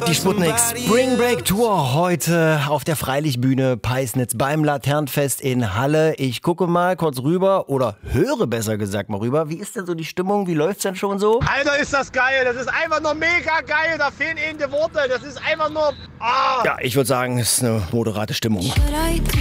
Die Sputnik Spring Break Tour heute auf der Freilichtbühne Peisnitz beim Laternenfest in Halle. Ich gucke mal kurz rüber oder höre besser gesagt mal rüber. Wie ist denn so die Stimmung? Wie läuft's denn schon so? Alter, ist das geil. Das ist einfach nur mega geil. Da fehlen eben die Worte. Das ist einfach nur... Ja, ich würde sagen, es ist eine moderate Stimmung.